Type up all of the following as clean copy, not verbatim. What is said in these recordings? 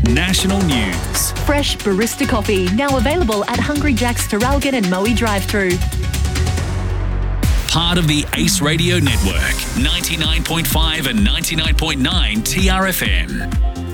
national news. Fresh barista coffee, now available at Hungry Jack's Terralgan and Moe drive-thru. Part of the Ace Radio Network, 99.5 and 99.9 TRFM.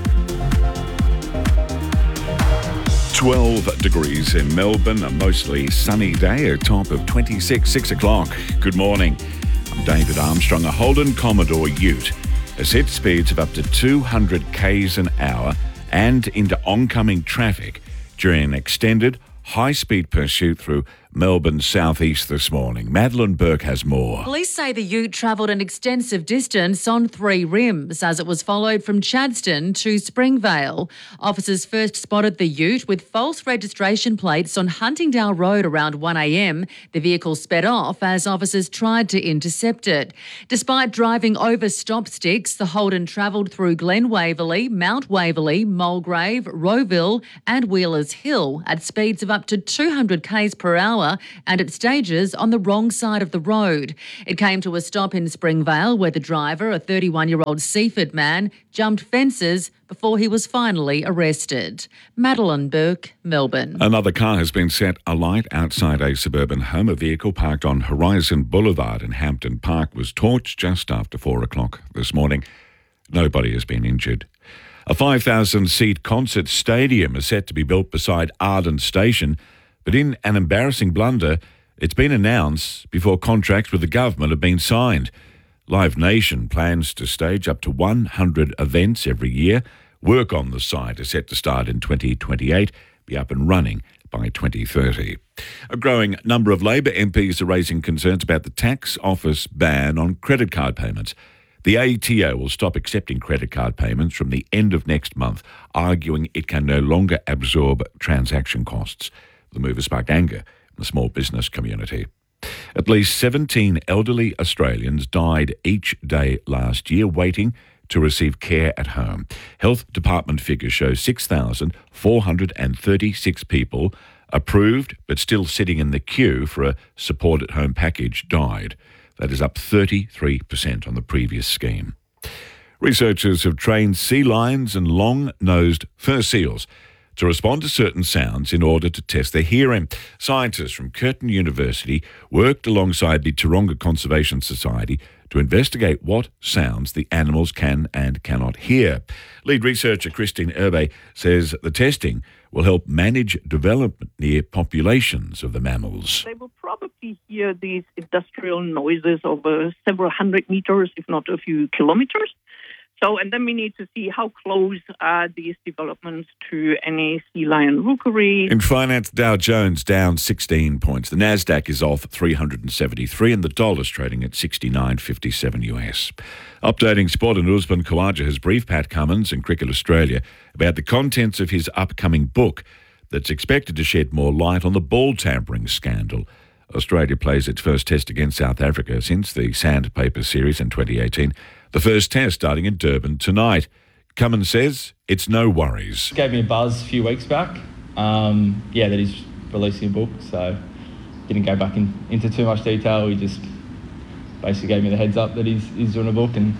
12 degrees in Melbourne, a mostly sunny day, a top of 26, 6 o'clock. Good morning. I'm David Armstrong. A Holden Commodore Ute has hit speeds of up to 200 k's an hour and into oncoming traffic during an extended high-speed pursuit through Melbourne's southeast this morning. Madeline Burke has more. Police say the ute travelled an extensive distance on 3 rims as it was followed from Chadstone to Springvale. Officers first spotted the ute with false registration plates on Huntingdale Road around 1 a.m. The vehicle sped off as officers tried to intercept it. Despite driving over stop sticks, the Holden travelled through Glen Waverley, Mount Waverley, Mulgrave, Rowville and Wheelers Hill at speeds of up to 200 k's per hour and at stages on the wrong side of the road. It came to a stop in Springvale where the driver, a 31-year-old Seaford man, jumped fences before he was finally arrested. Madeline Burke, Melbourne. Another car has been set alight outside a suburban home. A vehicle parked on Horizon Boulevard in Hampton Park was torched just after 4 o'clock this morning. Nobody has been injured. A 5,000-seat concert stadium is set to be built beside Arden Station, but in an embarrassing blunder, it's been announced before contracts with the government have been signed. Live Nation plans to stage up to 100 events every year. Work on the site is set to start in 2028, be up and running by 2030. A growing number of Labor MPs are raising concerns about the tax office ban on credit card payments. The ATO will stop accepting credit card payments from the end of next month, arguing it can no longer absorb transaction costs. The move has sparked anger in the small business community. At least 17 elderly Australians died each day last year waiting to receive care at home. Health Department figures show 6,436 people approved but still sitting in the queue for a support at home package died. That is up 33% on the previous scheme. Researchers have trained sea lions and long-nosed fur seals to respond to certain sounds in order to test their hearing. Scientists from Curtin University worked alongside the Taronga Conservation Society to investigate what sounds the animals can and cannot hear. Lead researcher Christine Herbe says the testing will help manage development near populations of the mammals. They will probably hear these industrial noises over several hundred meters, if not a few kilometers. And then we need to see how close are these developments to any sea lion rookery. In finance, Dow Jones down 16 points. The Nasdaq is off 373 and the dollar's trading at 69.57 US. Updating sport, and Usman Khawaja has briefed Pat Cummins and Cricket Australia about the contents of his upcoming book that's expected to shed more light on the ball tampering scandal. Australia plays its first test against South Africa since the Sandpaper Series in 2018. The first test starting in Durban tonight. Cummins says it's no worries. Gave me a buzz a few weeks back. That he's releasing a book, so didn't go back into too much detail. He just basically gave me the heads up that he's doing a book, and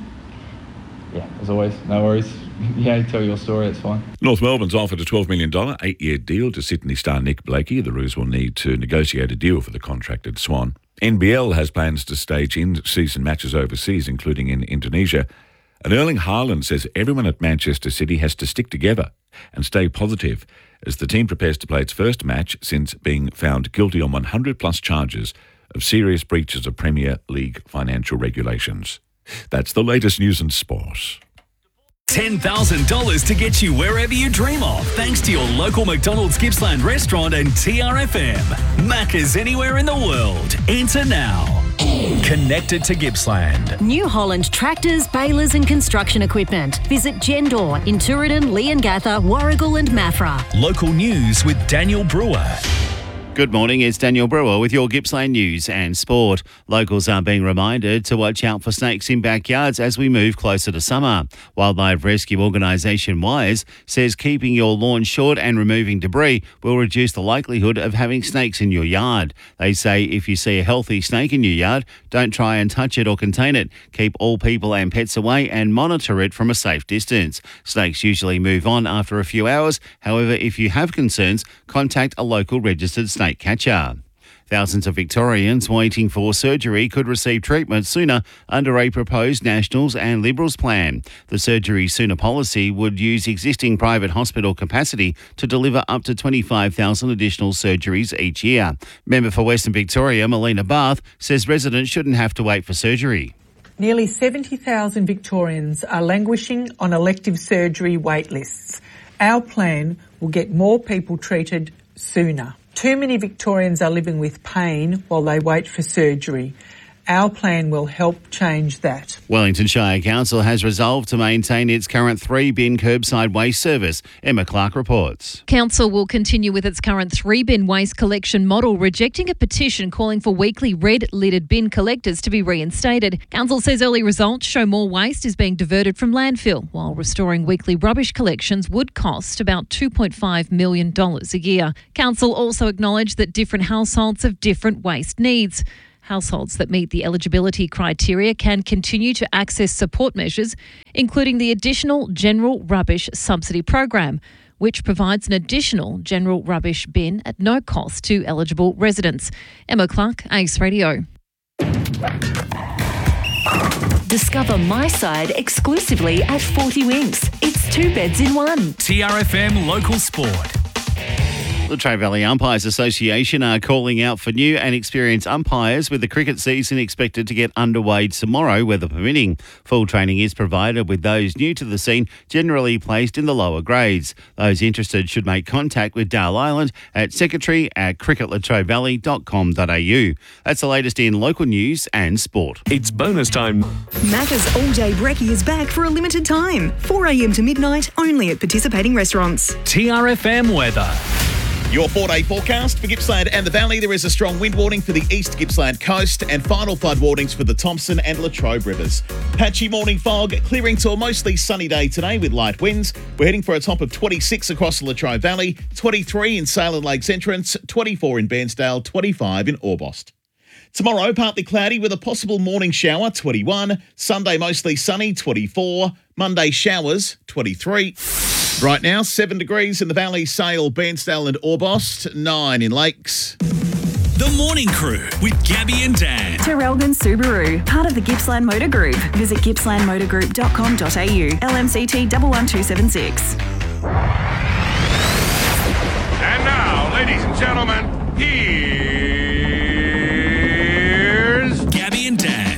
as always, no worries. Tell your story, it's fine. North Melbourne's offered a $12 million 8-year deal to Sydney star Nick Blakey. The Roos will need to negotiate a deal for the contracted Swan. NBL has plans to stage in-season matches overseas, including in Indonesia. And Erling Haaland says everyone at Manchester City has to stick together and stay positive as the team prepares to play its first match since being found guilty on 100-plus charges of serious breaches of Premier League financial regulations. That's the latest news in sport. $10,000 to get you wherever you dream of, thanks to your local McDonald's Gippsland restaurant and TRFM. Macca's anywhere in the world. Enter now. Connected to Gippsland. New Holland tractors, balers and construction equipment. Visit Gendor in Tooradin, Leongatha, Warragul and Maffra. Local news with Daniel Brewer. Good morning, it's Daniel Brewer with your Gippsland news and sport. Locals are being reminded to watch out for snakes in backyards as we move closer to summer. Wildlife rescue organisation Wise says keeping your lawn short and removing debris will reduce the likelihood of having snakes in your yard. They say if you see a healthy snake in your yard, don't try and touch it or contain it. Keep all people and pets away and monitor it from a safe distance. Snakes usually move on after a few hours. However, if you have concerns, contact a local registered snake catcher. Thousands of Victorians waiting for surgery could receive treatment sooner under a proposed Nationals and Liberals plan. The Surgery Sooner policy would use existing private hospital capacity to deliver up to 25,000 additional surgeries each year. Member for Western Victoria, Melina Barth, says residents shouldn't have to wait for surgery. Nearly 70,000 Victorians are languishing on elective surgery wait lists. Our plan will get more people treated sooner. Too many Victorians are living with pain while they wait for surgery. Our plan will help change that. Wellington Shire Council has resolved to maintain its current 3-bin curbside waste service. Emma Clark reports. Council will continue with its current 3-bin waste collection model, rejecting a petition calling for weekly red-lidded bin collectors to be reinstated. Council says early results show more waste is being diverted from landfill, while restoring weekly rubbish collections would cost about $2.5 million a year. Council also acknowledged that different households have different waste needs. Households that meet the eligibility criteria can continue to access support measures, including the additional General Rubbish Subsidy Program, which provides an additional general rubbish bin at no cost to eligible residents. Emma Clark, Ace Radio. Discover My Side exclusively at 40 Winks. It's 2 beds in one. TRFM Local Sport. The Latrobe Valley Umpires Association are calling out for new and experienced umpires, with the cricket season expected to get underway tomorrow, weather permitting. Full training is provided, with those new to the scene generally placed in the lower grades. Those interested should make contact with Dale Island at secretary@cricketlatrobevalley.com.au. That's the latest in local news and sport. It's bonus time. Macca's All Day Brekkie is back for a limited time. 4 a.m. to midnight, only at participating restaurants. TRFM weather. Your 4-day forecast for Gippsland and the Valley. There is a strong wind warning for the East Gippsland coast and final flood warnings for the Thompson and Latrobe rivers. Patchy morning fog, clearing to a mostly sunny day today with light winds. We're heading for a top of 26 across the Latrobe Valley, 23 in Salem Lakes Entrance, 24 in Bairnsdale, 25 in Orbost. Tomorrow, partly cloudy with a possible morning shower, 21. Sunday, mostly sunny, 24. Monday, showers, 23. Right now, 7 degrees in the Valley, Sale, Bairnsdale and Orbost, 9 in Lakes. The Morning Crew with Gabby and Dan. Terrelgan Subaru, part of the Gippsland Motor Group. Visit gippslandmotorgroup.com.au. LMCT 11276. And now, ladies and gentlemen, here's Gabby and Dan.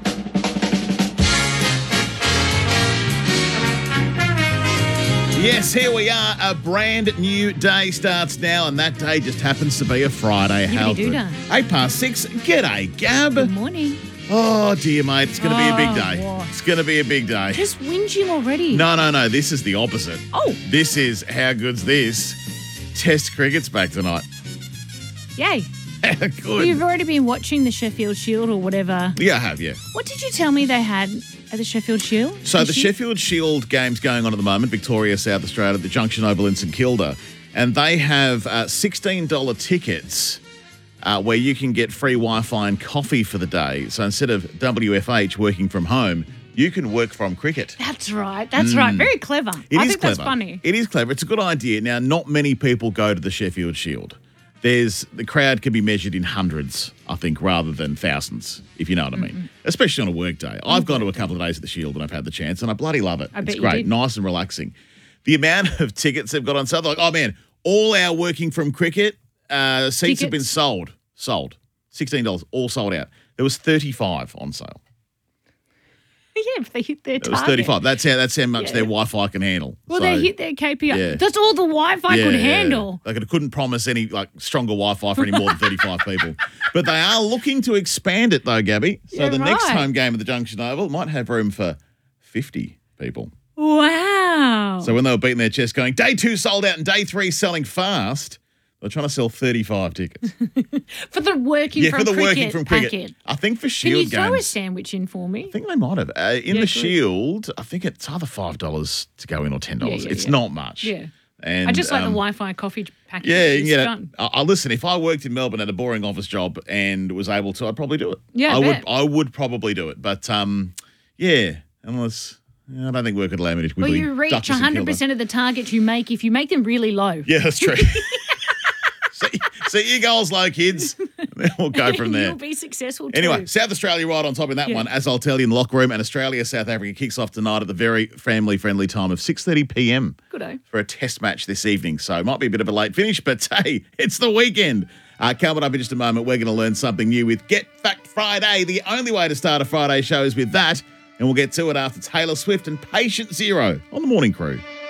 Yes, here we are. A brand new day starts now, and that day just happens to be a Friday. How good. 6:08. G'day, Gab. Good morning. Oh, dear, mate. It's going to be a big day. What? It's going to be a big day. Just whinging already. No. This is the opposite. Oh. This is, how good's this? Test cricket's back tonight. Yay. Good. You've already been watching the Sheffield Shield or whatever. Yeah, I have, yeah. What did you tell me they had at the Sheffield Shield? So the Sheffield Shield game's going on at the moment, Victoria, South Australia, the Junction Oval in St Kilda, and they have $16 tickets where you can get free Wi-Fi and coffee for the day. So instead of WFH working from home, you can work from cricket. That's right. Very clever. I think that's funny. It is clever. It's a good idea. Now, not many people go to the Sheffield Shield. The crowd can be measured in hundreds, I think, rather than thousands, if you know what I mean, especially on a work day. I've gone to a couple of days at the Shield and I've had the chance, and I bloody love it. It's great, nice and relaxing. The amount of tickets they've got on sale, they're like, oh man, all our working from cricket seats have been sold. $16, all sold out. There was 35 on sale. Yeah, if they hit their target. It was 35. That's how much their Wi-Fi can handle. Well, they hit their KPI. Yeah. That's all the Wi-Fi could handle. They couldn't promise any stronger Wi-Fi for any more than 35 people. But they are looking to expand it though, Gabby. So the next home game at the Junction Oval might have room for 50 people. Wow. So when they were beating their chest going, day 2 sold out and day 3 selling fast, They're trying to sell 35 tickets. For the working from cricket working from cricket. packet. I think for Can Shield you throw a games. sandwich in for me? I think they might have. In the good. Shield, I think it's either $5 to go in or $10. It's not much. Yeah. And, I just like the Wi-Fi coffee package. Yeah, you can It's get it. fun. Listen, if I worked in Melbourne at a boring office job and was able to, I'd probably do it. Yeah, I would probably do it. But unless I don't think work would allow me to. Well, you reach 100% of the targets you make if you make them really low. Yeah, that's true. Set your goals low, kids. We'll go from there. You'll be successful too. Anyway, South Australia right on top in that one, as I'll tell you in the locker room. And Australia-South Africa kicks off tonight at the very family-friendly time of 6:30 p.m. Good-o. for a test match this evening. So it might be a bit of a late finish, but hey, it's the weekend. Coming up in just a moment, we're going to learn something new with Get Fact Friday. The only way to start a Friday show is with that. And we'll get to it after Taylor Swift and Patient Zero on the Morning Crew.